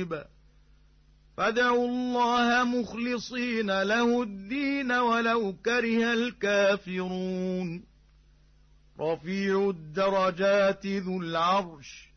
قريب فادعوا الله مخلصين له الدين ولو كره الكافرون رفيع الدرجات ذو العرش